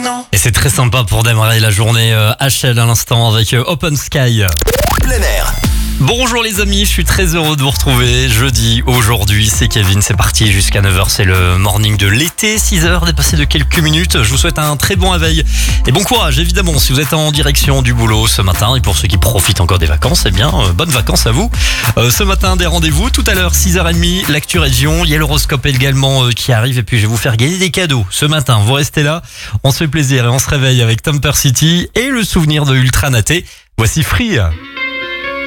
non. Et c'est très sympa pour démarrer la journée HL à l'instant avec Open Sky. Plein air. Bonjour les amis, je suis très heureux de vous retrouver. Jeudi, aujourd'hui, c'est Kevin, c'est parti jusqu'à 9h, c'est le morning de l'été, 6h dépassé de quelques minutes. Je vous souhaite un très bon réveil et bon courage évidemment si vous êtes en direction du boulot ce matin. Et pour ceux qui profitent encore des vacances, eh bien, bonnes vacances à vous. Ce matin, des rendez-vous, tout à l'heure 6h30, l'actu région, il y a l'horoscope également qui arrive et puis je vais vous faire gagner des cadeaux ce matin. Vous restez là, on se fait plaisir et on se réveille avec Temper City et le souvenir de Ultra Naté. Voici Free.